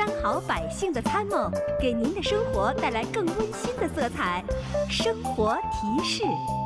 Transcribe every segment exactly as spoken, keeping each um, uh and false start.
三好百姓的参谋，给您的生活带来更温馨的色彩。生活提示。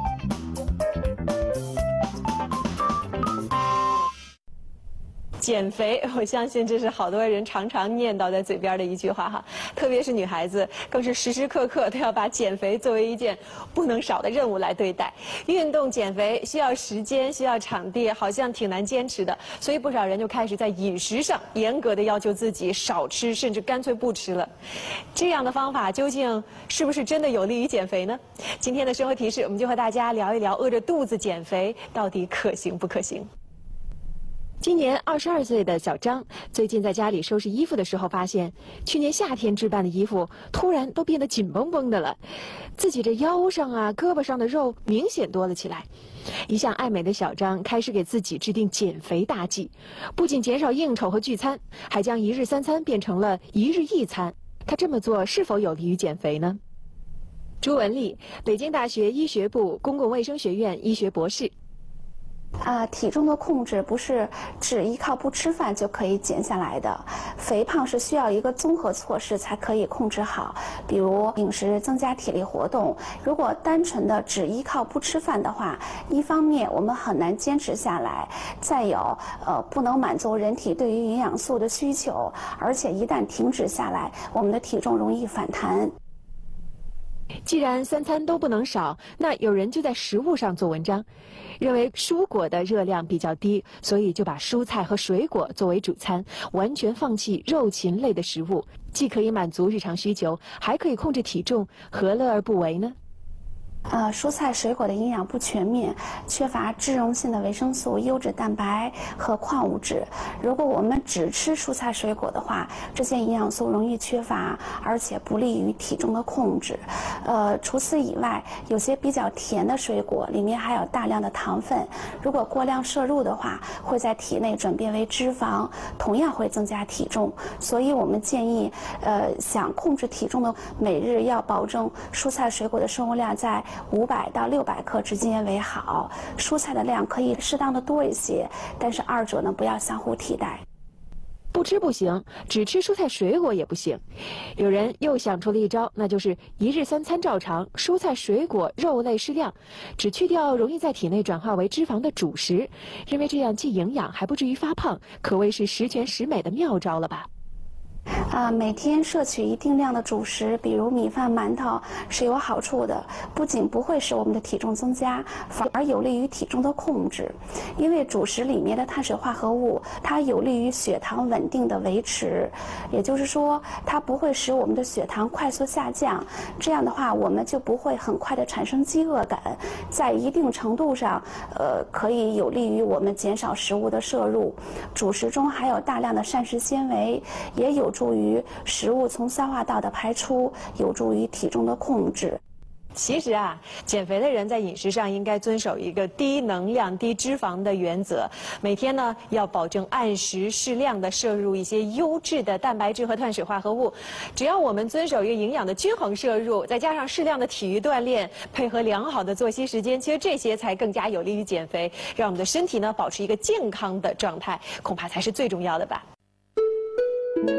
减肥，我相信这是好多人常常念叨在嘴边的一句话哈，特别是女孩子，更是时时刻刻都要把减肥作为一件不能少的任务来对待。运动减肥需要时间，需要场地，好像挺难坚持的，所以不少人就开始在饮食上严格的要求自己少吃，甚至干脆不吃了。这样的方法究竟是不是真的有利于减肥呢？今天的生活提示，我们就和大家聊一聊饿着肚子减肥到底可行不可行。今年二十二岁的小张，最近在家里收拾衣服的时候，发现去年夏天置办的衣服突然都变得紧绷绷的了，自己这腰上啊、胳膊上的肉明显多了起来。一向爱美的小张开始给自己制定减肥大计，不仅减少应酬和聚餐，还将一日三餐变成了一日一餐。他这么做是否有利于减肥呢？朱文丽，北京大学医学部公共卫生学院医学博士。 啊，体重的控制不是只依靠不吃饭就可以减下来的，肥胖是需要一个综合措施才可以控制好，比如饮食、增加体力活动。如果单纯的只依靠不吃饭的话，一方面我们很难坚持下来，再有呃不能满足人体对于营养素的需求，而且一旦停止下来，我们的体重容易反弹。 既然三餐都不能少，那有人就在食物上做文章，认为蔬果的热量比较低，所以就把蔬菜和水果作为主餐，完全放弃肉禽类的食物，既可以满足日常需求，还可以控制体重，何乐而不为呢？ 呃，蔬菜水果的营养不全面，缺乏脂溶性的维生素、优质蛋白和矿物质。如果我们只吃蔬菜水果的话，这些营养素容易缺乏，而且不利于体重的控制。呃，除此以外，有些比较甜的水果里面含有大量的糖分，如果过量摄入的话，会在体内转变为脂肪，同样会增加体重。所以我们建议，呃，想控制体重的，每日要保证蔬菜水果的摄入量在五百到六百克之间为好，蔬菜的量可以适当的多一些，但是二者呢不要相互替代。 不吃不行，只吃蔬菜水果也不行。有人又想出了一招，那就是一日三餐照常，蔬菜水果肉类适量，只去掉容易在体内转化为脂肪的主食，认为这样既营养还不至于发胖，可谓是十全十美的妙招了吧。 啊，每天摄取一定量的主食，比如米饭、馒头，是有好处的。不仅不会使我们的体重增加，反而有利于体重的控制。因为主食里面的碳水化合物，它有利于血糖稳定的维持。也就是说，它不会使我们的血糖快速下降。这样的话，我们就不会很快的产生饥饿感。在一定程度上，呃，可以有利于我们减少食物的摄入。主食中含有大量的膳食纤维，也有助于于食物从消化道的排出，有助于体重的控制。 其实啊，减肥的人在饮食上应该遵守一个低能量、低脂肪的原则。每天呢，要保证按时适量的摄入一些优质的蛋白质和碳水化合物。只要我们遵守一个营养的均衡摄入，再加上适量的体育锻炼，配合良好的作息时间，其实这些才更加有利于减肥，让我们的身体呢保持一个健康的状态，恐怕才是最重要的吧。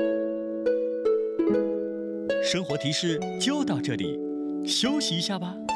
生活提示就到这里，休息一下吧。